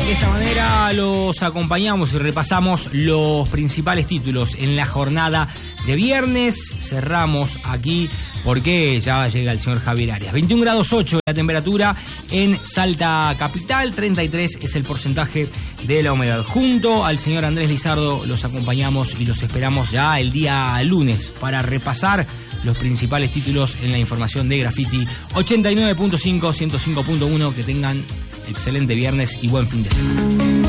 De esta manera los acompañamos y repasamos los principales títulos en la jornada de viernes. Cerramos aquí porque ya llega el señor Javier Arias. 21 grados 8 la temperatura en Salta Capital, 33 es el porcentaje de la humedad. Junto al señor Andrés Lizardo los acompañamos y los esperamos ya el día lunes para repasar los principales títulos en la información de Graffiti 89.5, 105.1. Que tengan excelente viernes y buen fin de semana.